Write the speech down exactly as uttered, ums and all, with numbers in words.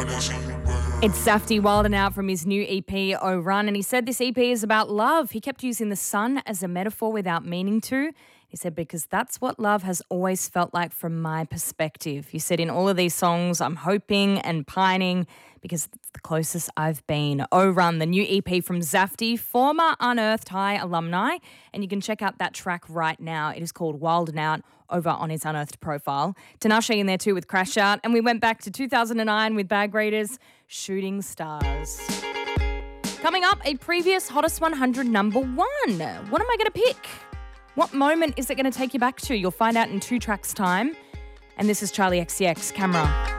It's Safdie Wild and Out from his new E P, Oh Run, and he said this E P is about love. He kept using the sun as a metaphor without meaning to. He said, because that's what love has always felt like from my perspective. He said, in all of these songs, I'm hoping and pining because it's the closest I've been. Oh Run, the new E P from Safdie, former Unearthed High alumni, and you can check out that track right now. It is called Wild and Out over on his Unearthed profile. Tinashe in there too with Crash Out, and we went back to two thousand nine with Bag Raiders, Shooting Stars. Coming up, a previous Hottest one hundred number one. What am I going to pick? What moment is it going to take you back to? You'll find out in two tracks' time. And this is Charlie X C X, Camera.